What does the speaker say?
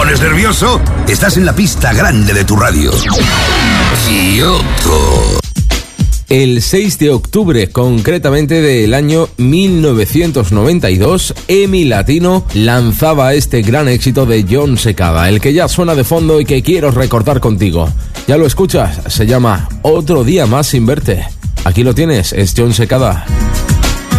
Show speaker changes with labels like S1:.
S1: pones nervioso? Estás en la pista grande de tu radio. Kyoto.
S2: El 6 de octubre, concretamente del año 1992, EMI Latino lanzaba este gran éxito de Jon Secada, el que ya suena de fondo y que quiero recordar contigo. ¿Ya lo escuchas? Se llama Otro día más sin verte. Aquí lo tienes, es Jon Secada.